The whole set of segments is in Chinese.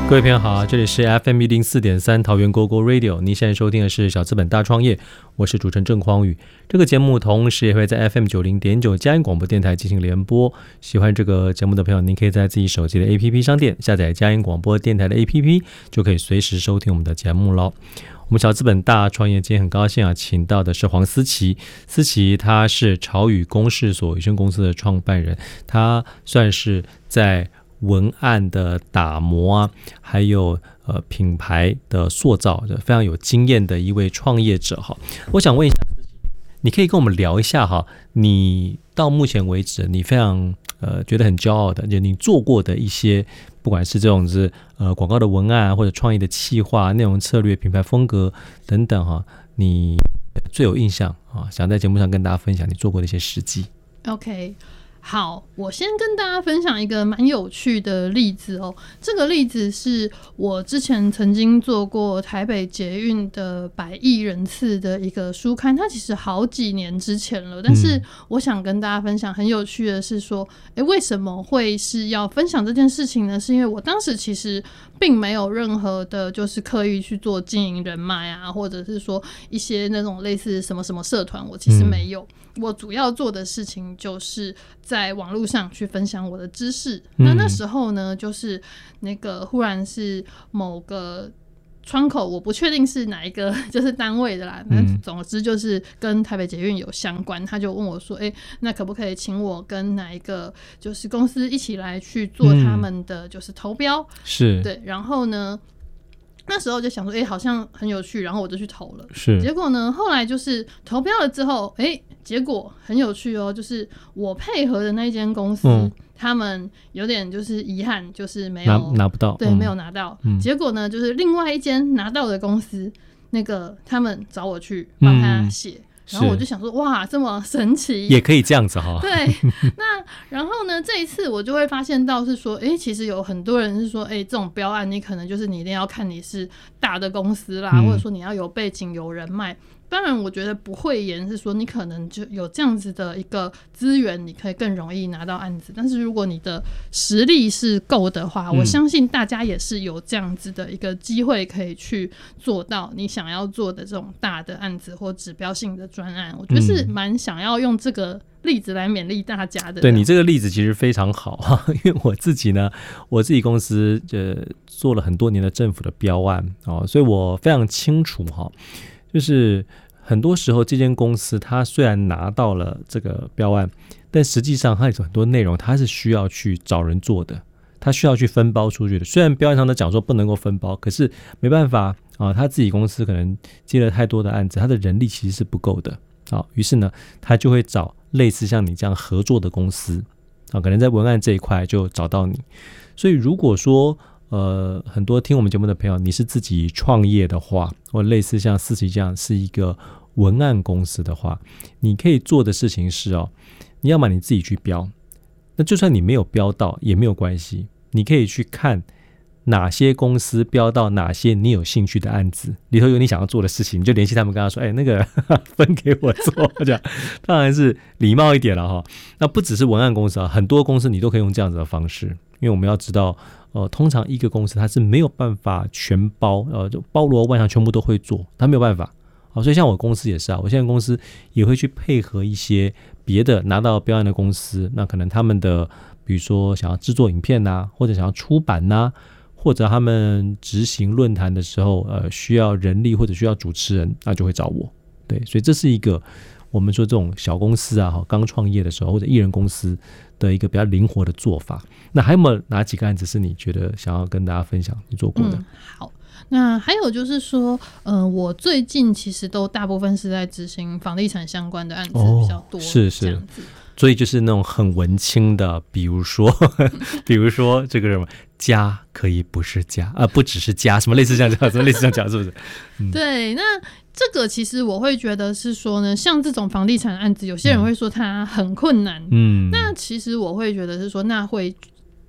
各位朋友好，这里是 FM104.3 桃园 GoGo Radio， 您现在收听的是小资本大创业，我是主持人郑匡宇。这个节目同时也会在 FM90.9 嘉义广播电台进行联播。喜欢这个节目的朋友，您可以在自己手机的 APP 商店下载嘉义广播电台的 APP， 就可以随时收听我们的节目咯。我们小资本大创业今天很高兴请到的是黄思琪。思琪他是潮宇公事所有限公司的创办人，他算是在文案的打磨还有品牌的塑造非常有经验的一位创业者我想问一下，你可以跟我们聊一下你到目前为止你非常觉得很骄傲的，就你做过的一些，不管是这种是广告的文案或者创意的企划、内容策略、品牌风格等等你最有印象想在节目上跟大家分享你做过的一些实际。 OK，好，我先跟大家分享一个蛮有趣的例子这个例子是我之前曾经做过台北捷运的100亿人次的一个书刊，它其实好几年之前了，但是我想跟大家分享很有趣的是说为什么会是要分享这件事情呢？是因为我当时其实并没有任何的就是刻意去做经营人脉或者是说一些那种类似什么什么社团，我其实没有我主要做的事情就是在网络上去分享我的知识。那时候呢，就是那个忽然是某个窗口，我不确定是哪一个就是单位的啦，总之就是跟台北捷运有相关，他就问我说那可不可以请我跟哪一个就是公司一起来去做他们的就是投标， 是对，然后呢那时候就想说好像很有趣，然后我就去投了。 是， 结果呢后来就是投标了之后结果很有趣就是我配合的那一间公司他们有点就是遗憾，就是没有拿不到， 对，没有拿到结果呢就是另外一间拿到的公司，那个他们找我去帮他写然后我就想说哇这么神奇也可以这样子对，那然后呢这一次我就会发现到是说其实有很多人是说这种标案你可能就是你一定要看你是大的公司啦或者说你要有背景有人脉。当然我觉得不讳言是说你可能就有这样子的一个资源，你可以更容易拿到案子，但是如果你的实力是够的话我相信大家也是有这样子的一个机会可以去做到你想要做的这种大的案子或指标性的专案。我觉得是蛮想要用这个例子来勉励大家的。 对，你这个例子其实非常好因为我自己公司做了很多年的政府的标案所以我非常清楚就是很多时候这间公司它虽然拿到了这个标案，但实际上它有很多内容它是需要去找人做的，它需要去分包出去的。虽然标案上都讲说不能够分包，可是没办法他自己公司可能接了太多的案子，他的人力其实是不够的于是呢他就会找类似像你这样合作的公司可能在文案这一块就找到你。所以如果说很多听我们节目的朋友你是自己创业的话，或类似像思琪这样是一个文案公司的话，你可以做的事情是你要么你自己去标，那就算你没有标到也没有关系，你可以去看哪些公司标到哪些你有兴趣的案子，里头有你想要做的事情，你就联系他们跟他说那个分给我做这样当然是礼貌一点了那不只是文案公司很多公司你都可以用这样子的方式，因为我们要知道通常一个公司它是没有办法全包就包罗万象全部都会做，它没有办法所以像我公司也是我现在公司也会去配合一些别的拿到标案的公司，那可能他们的比如说想要制作影片或者想要出版或者他们执行论坛的时候需要人力或者需要主持人，那就会找我。对，所以这是一个我们说这种小公司刚创业的时候或者艺人公司的一个比较灵活的做法。那还有没有哪几个案子是你觉得想要跟大家分享你做过的？ 好，那还有就是说我最近其实都大部分是在执行房地产相关的案子比较多是这样子。 所以就是那种很文青的，比如说这个什么家可以不是家不只是家，什么类似这样讲，什么类似这样讲，是不是？ 对，那这个其实我会觉得是说呢，像这种房地产案子，有些人会说它很困难，那其实我会觉得是说，那会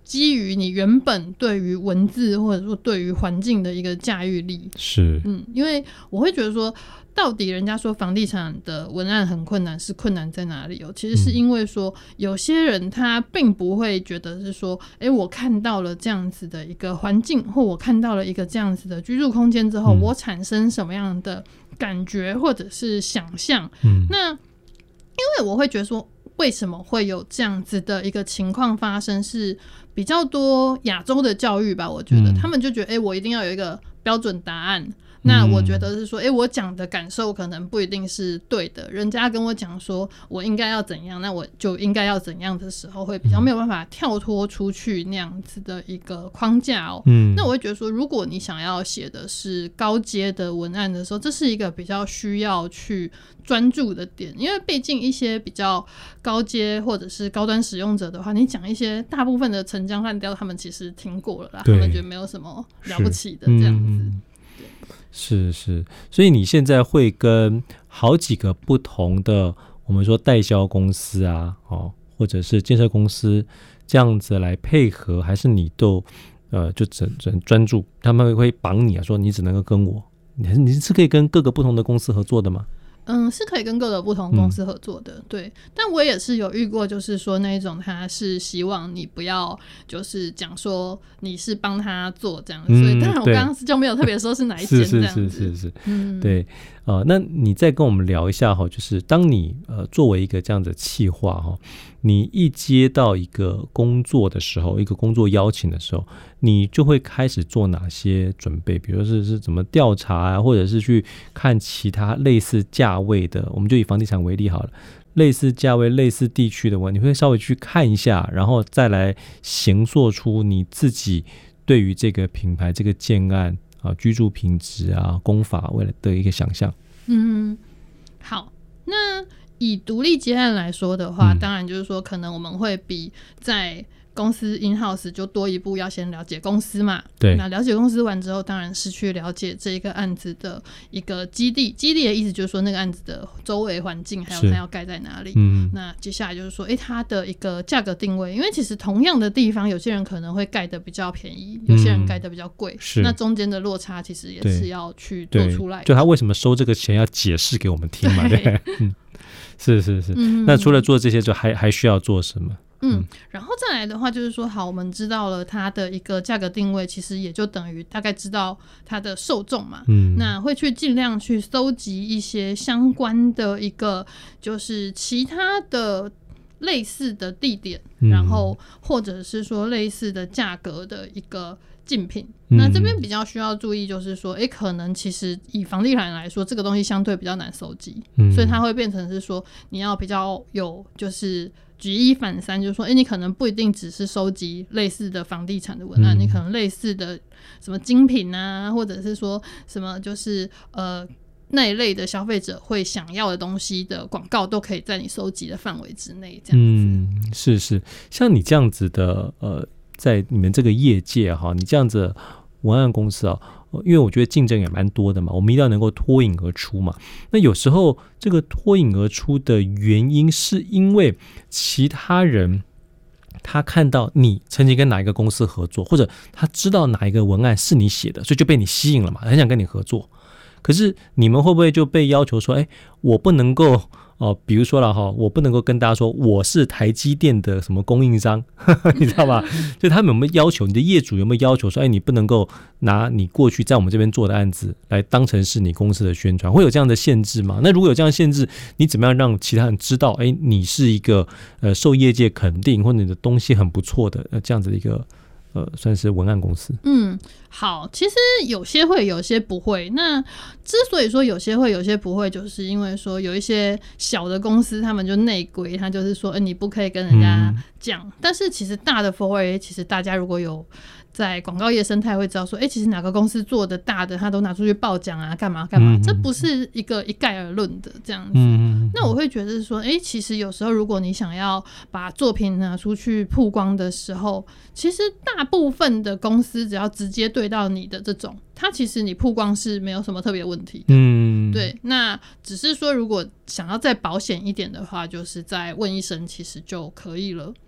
基于你原本对于文字或者说对于环境的一个驾驭力。 是， 因为我会觉得说，到底人家说房地产的文案很困难，是困难在哪里其实是因为说，有些人他并不会觉得是说，我看到了这样子的一个环境，或我看到了一个这样子的居住空间之后，我产生什么样的感觉或者是想象。那因为我会觉得说，为什么会有这样子的一个情况发生，是比较多亚洲的教育吧，我觉得他们就觉得我一定要有一个标准答案。那我觉得是说，我讲的感受可能不一定是对的，人家跟我讲说我应该要怎样，那我就应该要怎样的时候，会比较没有办法跳脱出去那样子的一个框架那我会觉得说，如果你想要写的是高阶的文案的时候，这是一个比较需要去专注的点，因为毕竟一些比较高阶或者是高端使用者的话，你讲一些大部分的陈腔滥调，他们其实听过了啦，他们觉得没有什么了不起的这样子。 是，所以你现在会跟好几个不同的我们说代销公司啊，或者是建设公司这样子来配合，还是你都就只专注，他们会绑你说你只能够跟我，你是可以跟各个不同的公司合作的吗？ 是可以跟各个不同公司合作的，对。但我也是有遇过，就是说那一种他是希望你不要就是讲说你是帮他做这样，所以当然我刚刚就没有特别说是哪一间这样子。是， 对。那你再跟我们聊一下就是当你作为一个这样的企划你一接到一个工作的时候，一个工作邀请的时候，你就会开始做哪些准备？比如说是怎么调查啊，或者是去看其他类似价位的，我们就以房地产为例好了，类似价位、类似地区的你会稍微去看一下，然后再来形塑出你自己对于这个品牌、这个建案居住品质啊、工法未来的一个想象。 好，那以独立接案来说的话，当然就是说可能我们会比在公司 in-house 就多一步要先了解公司嘛。 对， 那了解公司完之后，当然是去了解这一个案子的一个基地的意思就是说那个案子的周围环境还有它要盖在哪里。那接下来就是说它的一个价格定位，因为其实同样的地方有些人可能会盖得比较便宜，有些人盖得比较贵，那中间的落差其实也是要去做出来的。 就他为什么收这个钱要解释给我们听嘛。对，是，那除了做这些就还需要做什么？ 然后再来的话就是说，好，我们知道了它的一个价格定位，其实也就等于大概知道它的受众嘛。那会去尽量去搜集一些相关的一个就是其他的类似的地点，然后或者是说类似的价格的一个竞品。那这边比较需要注意就是说可能其实以房地产来说，这个东西相对比较难搜集，所以它会变成是说你要比较有就是举一反三，就是说你可能不一定只是收集类似的房地产的文案，你可能类似的什么精品啊，或者是说什么就是那一类的消费者会想要的东西的广告，都可以在你收集的范围之内这样子。是， 像你这样子的在你们这个业界你这样子文案公司因为我觉得竞争也蛮多的嘛，我们一定要能够脱颖而出嘛。那有时候这个脱颖而出的原因是因为其他人他看到你曾经跟哪一个公司合作，或者他知道哪一个文案是你写的，所以就被你吸引了嘛，很想跟你合作。可是你们会不会就被要求说我不能够比如说了我不能够跟大家说我是台积电的什么供应商你知道吧？就他们有没有要求，你的业主有没有要求说你不能够拿你过去在我们这边做的案子来当成是你公司的宣传，会有这样的限制吗？那如果有这样的限制，你怎么样让其他人知道你是一个受业界肯定或者你的东西很不错的这样子的一个算是文案公司？ 好，其实有些会，有些不会。那之所以说有些会，有些不会，就是因为说有一些小的公司，他们就内规，他就是说，你不可以跟人家讲。但是其实大的 4A， 其实大家如果有在广告业生态会知道说，其实哪个公司做的大的，他都拿出去报奖啊，干嘛干嘛，这不是一个一概而论的这样子。那我会觉得说，其实有时候如果你想要把作品拿出去曝光的时候，其实大部分的公司只要直接对到你的这种，它其实你曝光是没有什么特别问题的。对，那只是说如果想要再保险一点的话，就是再问一声其实就可以了。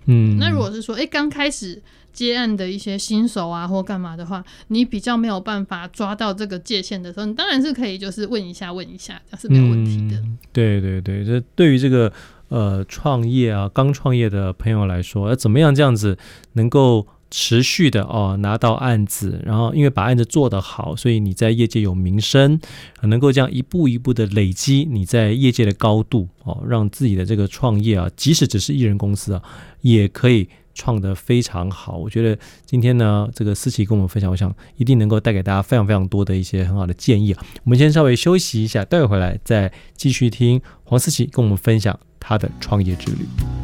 那如果是说刚开始接案的一些新手啊或干嘛的话，你比较没有办法抓到这个界限的时候，你当然是可以就是问一下，这是没有问题的。 对对对，这对于这个创业啊，刚创业的朋友来说，怎么样这样子能够持续的拿到案子，然后因为把案子做得好，所以你在业界有名声，能够这样一步一步的累积你在业界的高度让自己的这个创业啊，即使只是一人公司啊，也可以创得非常好。我觉得今天呢，这个思琪跟我们分享，我想一定能够带给大家非常非常多的一些很好的建议。我们先稍微休息一下，待会回来再继续听黄思琪跟我们分享她的创业之旅。